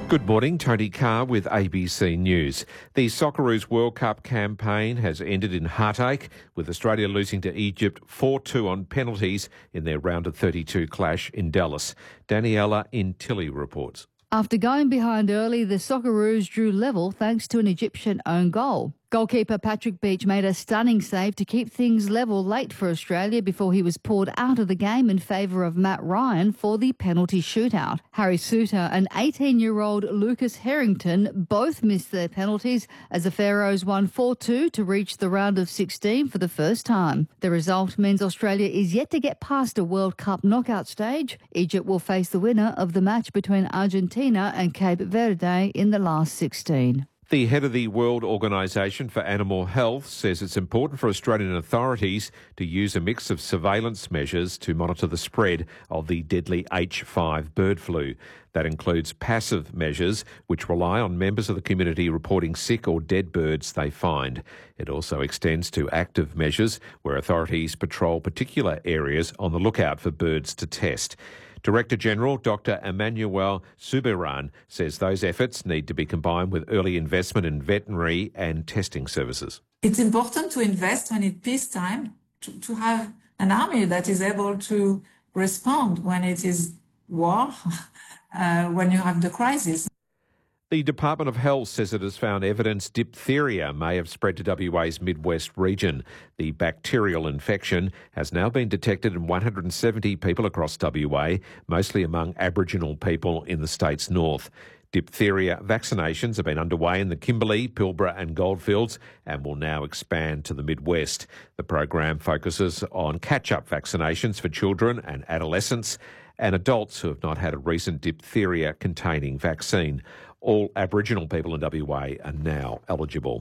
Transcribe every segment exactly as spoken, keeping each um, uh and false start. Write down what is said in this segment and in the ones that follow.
Good morning, Tony Carr with A B C News. The Socceroos World Cup campaign has ended in heartache, with Australia losing to Egypt four two on penalties in their round of thirty-two clash in Dallas. Daniela Intilli reports. After going behind early, the Socceroos drew level thanks to an Egyptian own goal. Goalkeeper Patrick Beach made a stunning save to keep things level late for Australia before he was pulled out of the game in favour of Matt Ryan for the penalty shootout. Harry Suter and eighteen-year-old Lucas Harrington both missed their penalties as the Pharaohs won four two to reach the round of sixteen for the first time. The result means Australia is yet to get past a World Cup knockout stage. Egypt will face the winner of the match between Argentina and Cape Verde in the last sixteen. The head of the World Organisation for Animal Health says it's important for Australian authorities to use a mix of surveillance measures to monitor the spread of the deadly H five bird flu. That includes passive measures, which rely on members of the community reporting sick or dead birds they find. It also extends to active measures, where authorities patrol particular areas on the lookout for birds to test. Director General Doctor Emmanuel Subiran says those efforts need to be combined with early investment in veterinary and testing services. It's important to invest when it's peacetime, to, to have an army that is able to respond when it is war, uh, when you have the crisis. The Department of Health says it has found evidence diphtheria may have spread to W A's Midwest region. The bacterial infection has now been detected in one hundred seventy people across W A, mostly among Aboriginal people in the state's north. Diphtheria vaccinations have been underway in the Kimberley, Pilbara and Goldfields and will now expand to the Midwest. The program focuses on catch-up vaccinations for children and adolescents and adults who have not had a recent diphtheria-containing vaccine. All Aboriginal people in W A are now eligible.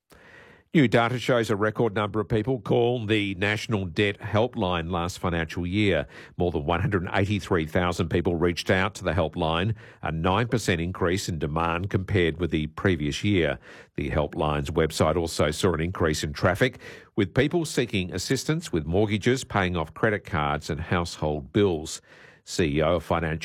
New data shows a record number of people called the National Debt Helpline last financial year. More than one hundred eighty-three thousand people reached out to the helpline, a nine percent increase in demand compared with the previous year. The helpline's website also saw an increase in traffic, with people seeking assistance with mortgages, paying off credit cards and household bills. C E O of Financial